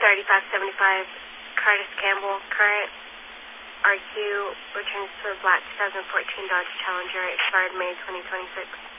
3575 Curtis Campbell, current RQ, returns to a black 2014 Dodge Challenger, expired May 2026.